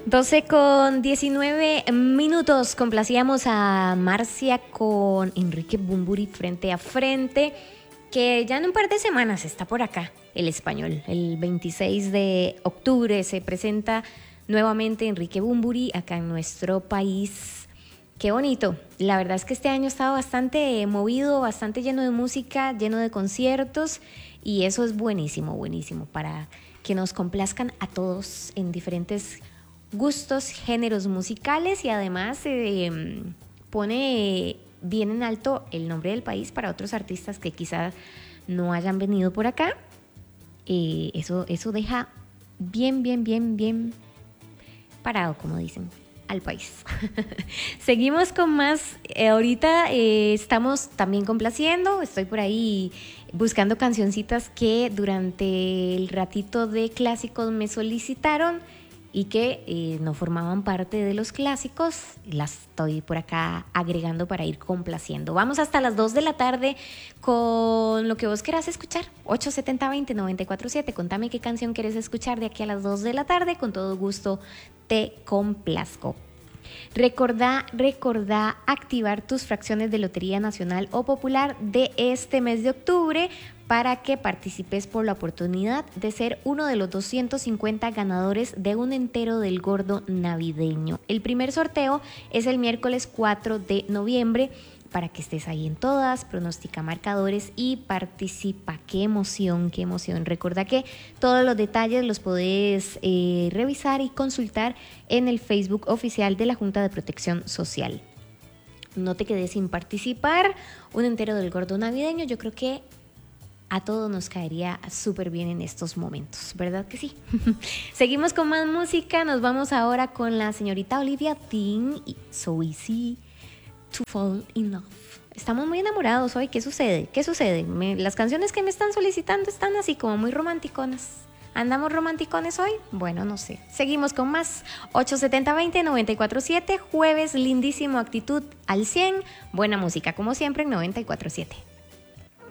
12:19. Complacíamos a Marcia con Enrique Bunbury Frente a Frente, que ya en un par de semanas está por acá, el español. El 26 de octubre se presenta nuevamente Enrique Bunbury acá en nuestro país. Qué bonito. La verdad es que este año ha estado bastante movido, bastante lleno de música, lleno de conciertos, y eso es buenísimo, buenísimo, para que nos complazcan a todos en diferentes gustos, géneros musicales, y además pone bien en alto el nombre del país para otros artistas que quizás no hayan venido por acá. Eso deja bien parado, como dicen, al país. Seguimos con más. Ahorita estamos también complaciendo. Estoy por ahí buscando cancioncitas que durante el ratito de clásicos me solicitaron y que no formaban parte de los clásicos. Las estoy por acá agregando para ir complaciendo. Vamos hasta las 2 de la tarde con lo que vos querás escuchar. 870-20-947. Contame qué canción querés escuchar de aquí a las 2 de la tarde. Con todo gusto te complazco. Recordá activar tus fracciones de Lotería Nacional o Popular de este mes de octubre para que participes por la oportunidad de ser uno de los 250 ganadores de un entero del gordo navideño. El primer sorteo es el miércoles 4 de noviembre. Para que estés ahí en todas, pronostica marcadores y participa. ¡Qué emoción, qué emoción! Recuerda que todos los detalles los podés revisar y consultar en el Facebook oficial de la Junta de Protección Social. No te quedes sin participar. Un entero del gordo navideño, yo creo que a todos nos caería súper bien en estos momentos, ¿verdad que sí? Seguimos con más música. Nos vamos ahora con la señorita Olivia Dean y So Easy to Fall in Love. Estamos muy enamorados hoy. ¿Qué sucede? Las canciones que me están solicitando están así como muy romanticonas. ¿Andamos romanticones hoy? Bueno, no sé. Seguimos con más. 870-20-947. Jueves lindísimo, actitud al 100. Buena música como siempre en 94.7.